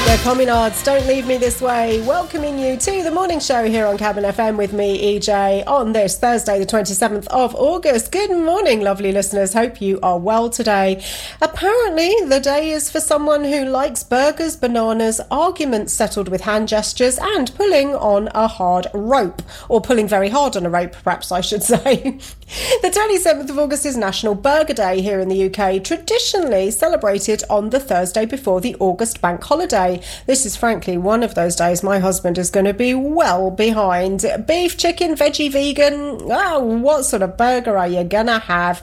The Communards, Don't Leave Me This Way, welcoming you to the morning show here on Cabin FM with me, EJ, on this Thursday, the 27th of August. Good morning, lovely listeners. Hope you are well today. Apparently, the day is for someone who likes burgers, bananas, arguments settled with hand gestures, and pulling on a hard rope. Or pulling very hard on a rope, perhaps I should say. The 27th of August is National Burger Day here in the UK, traditionally celebrated on the Thursday before the August bank holiday. This is frankly one of those days my husband is going to be well behind. Beef, chicken, veggie, vegan. Oh, what sort of burger are you going to have?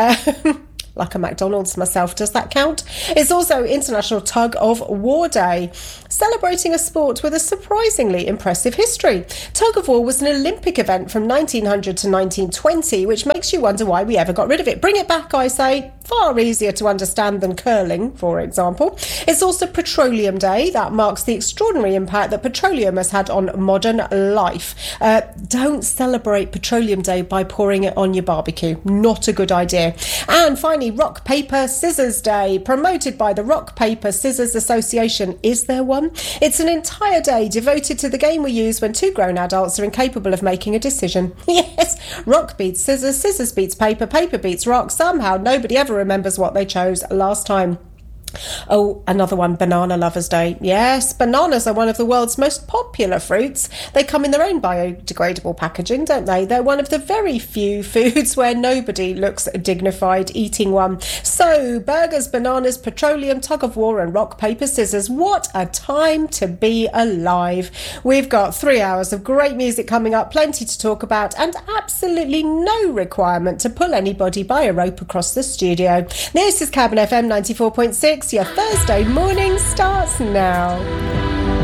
Like a McDonald's myself, does that count? It's also International Tug of War Day, celebrating a sport with a surprisingly impressive history. Tug of war was an Olympic event from 1900 to 1920, which makes you wonder why we ever got rid of it. Bring it back, I say. Far easier to understand than curling, for example. It's also Petroleum Day. That marks the extraordinary impact that petroleum has had on modern life. Don't celebrate Petroleum Day by pouring it on your barbecue. Not a good idea. And finally, Rock, Paper, Scissors Day, promoted by the Rock, Paper, Scissors Association. Is there one? It's an entire day devoted to the game we use when two grown adults are incapable of making a decision. Yes, rock beats scissors, scissors beats paper, paper beats rock. Somehow nobody ever remembers what they chose last time. Oh, another one, Banana Lovers Day. Yes, bananas are one of the world's most popular fruits. They come in their own biodegradable packaging, don't they? They're one of the very few foods where nobody looks dignified eating one. So, burgers, bananas, petroleum, tug of war and rock, paper, scissors. What a time to be alive. We've got 3 hours of great music coming up, plenty to talk about, and absolutely no requirement to pull anybody by a rope across the studio. This is Cabin FM 94.6. Your Thursday morning starts now.